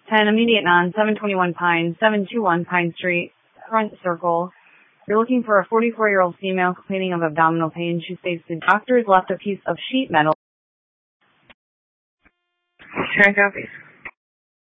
10 immediate non, 721 Pine, 721 Pine Street, front circle. You're looking for a 44-year-old female complaining of abdominal pain. She states the doctor has left a piece of sheet metal. Can I copy?